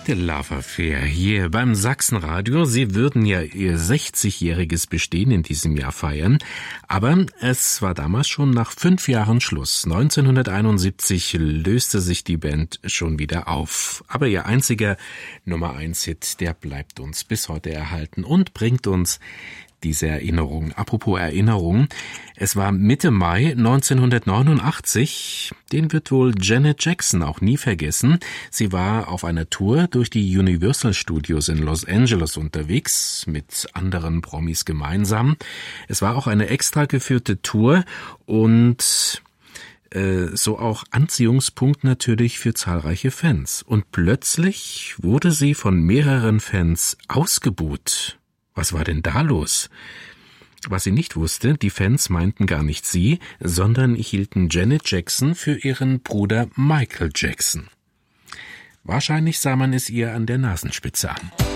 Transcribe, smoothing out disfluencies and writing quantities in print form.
The Love Affair hier beim Sachsenradio. Sie würden ja ihr 60-jähriges Bestehen in diesem Jahr feiern, aber es war damals schon nach 5 Jahren Schluss. 1971 löste sich die Band schon wieder auf. Aber ihr einziger Nummer-1-Hit, der bleibt uns bis heute erhalten und bringt uns diese Erinnerung. Apropos Erinnerung, es war Mitte Mai 1989, den wird wohl Janet Jackson auch nie vergessen. Sie war auf einer Tour durch die Universal Studios in Los Angeles unterwegs, mit anderen Promis gemeinsam. Es war auch eine extra geführte Tour und so auch Anziehungspunkt natürlich für zahlreiche Fans. Und plötzlich wurde sie von mehreren Fans ausgebuht. Was war denn da los? Was sie nicht wusste, die Fans meinten gar nicht sie, sondern hielten Janet Jackson für ihren Bruder Michael Jackson. Wahrscheinlich sah man es ihr an der Nasenspitze an.